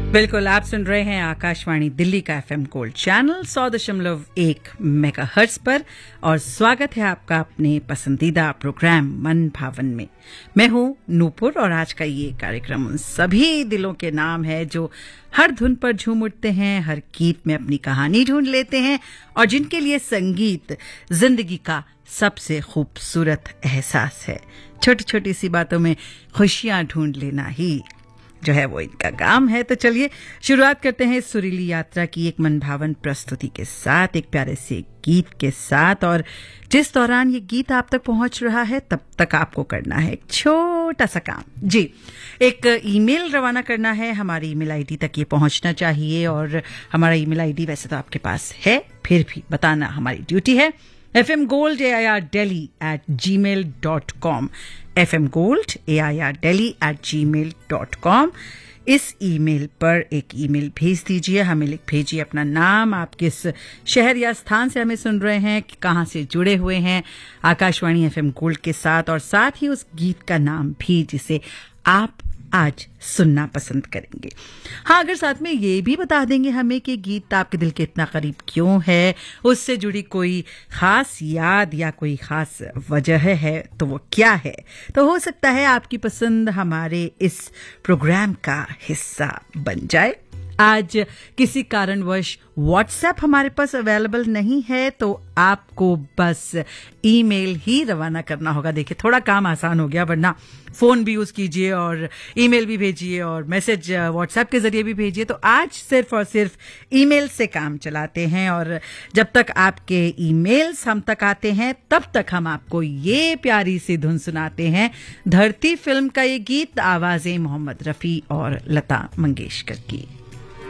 बिल्कुल, आप सुन रहे हैं आकाशवाणी दिल्ली का एफएम गोल्ड चैनल 100.1 मेगाहर्ट्ज पर और स्वागत है आपका अपने पसंदीदा प्रोग्राम मन भावन में। मैं हूं नूपुर और आज का ये कार्यक्रम उन सभी दिलों के नाम है जो हर धुन पर झूम उठते हैं, हर गीत में अपनी कहानी ढूंढ लेते हैं और जिनके लिए संगीत जिंदगी का सबसे खूबसूरत एहसास है। छोटी छोटी सी बातों में खुशियां ढूंढ लेना ही जो है वो इनका काम है। तो चलिए शुरुआत करते हैं इस सुरीली यात्रा की एक मनभावन प्रस्तुति के साथ, एक प्यारे से गीत के साथ। और जिस दौरान ये गीत आप तक पहुंच रहा है तब तक आपको करना है एक छोटा सा काम जी, एक ईमेल रवाना करना है। हमारी ईमेल आईडी तक ये पहुंचना चाहिए और हमारा ईमेल आईडी वैसे तो आपके पास है, फिर भी बताना हमारी ड्यूटी है। fmgold@gmail.com fmgold@gmail.com। इस ईमेल पर एक ईमेल भेज दीजिए, हमें लिख भेजिए अपना नाम, आप किस शहर या स्थान से हमें सुन रहे हैं, कहां से जुड़े हुए हैं आकाशवाणी एफएम गोल्ड के साथ, और साथ ही उस गीत का नाम भी जिसे आप आज सुनना पसंद करेंगे। हाँ, अगर साथ में ये भी बता देंगे हमें कि गीत आपके दिल के इतना करीब क्यों है, उससे जुड़ी कोई खास याद या कोई खास वजह है तो वो क्या है, तो हो सकता है आपकी पसंद हमारे इस प्रोग्राम का हिस्सा बन जाए। आज किसी कारणवश व्हाट्सएप हमारे पास अवेलेबल नहीं है तो आपको बस ईमेल ही रवाना करना होगा। देखिए थोड़ा काम आसान हो गया, वरना फोन भी यूज कीजिए और ईमेल भी भेजिए और मैसेज व्हाट्सएप के जरिए भी भेजिए। तो आज सिर्फ और सिर्फ ईमेल से काम चलाते हैं और जब तक आपके ईमेल्स हम तक आते हैं तब तक हम आपको ये प्यारी सी धुन सुनाते हैं। धरती फिल्म का ये गीत, आवाजें मोहम्मद रफी और लता मंगेशकर की।